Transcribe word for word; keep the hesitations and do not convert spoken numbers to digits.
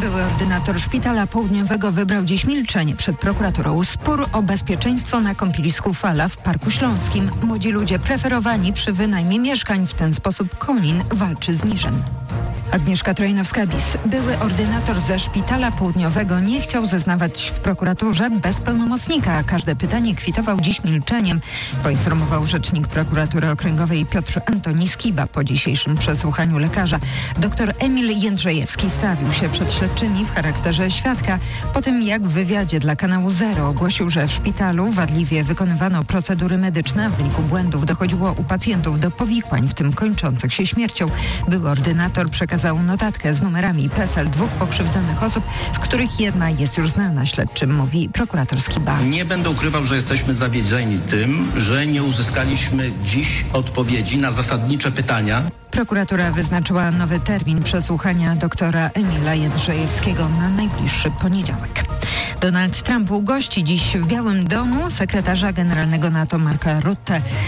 Były ordynator szpitala południowego wybrał dziś milczenie przed prokuraturą. Spór o bezpieczeństwo na kąpielisku Fala w Parku Śląskim. Młodzi ludzie preferowani przy wynajmie mieszkań. W ten sposób Konin walczy z niżem. Agnieszka Trojnowska-Bis, były ordynator ze szpitala południowego, nie chciał zeznawać w prokuraturze bez pełnomocnika. Każde pytanie kwitował dziś milczeniem, poinformował rzecznik prokuratury okręgowej Piotr Antoni Skiba po dzisiejszym przesłuchaniu lekarza. Doktor Emil Jędrzejewski stawił się przed śledczymi w charakterze świadka po tym, jak w wywiadzie dla kanału Zero ogłosił, że w szpitalu wadliwie wykonywano procedury medyczne. W wyniku błędów dochodziło u pacjentów do powikłań, w tym kończących się śmiercią. Były ordynator przekazał notatkę z numerami P E S E L dwóch pokrzywdzonych osób, z których jedna jest już znana śledczym, mówi prokurator Skiba. Nie będę ukrywał, że jesteśmy zawiedzieni tym, że nie uzyskaliśmy dziś odpowiedzi na zasadnicze pytania. Prokuratura wyznaczyła nowy termin przesłuchania doktora Emila Jędrzejewskiego na najbliższy poniedziałek. Donald Trump ugości dziś w Białym Domu sekretarza generalnego NATO Marka Rutte.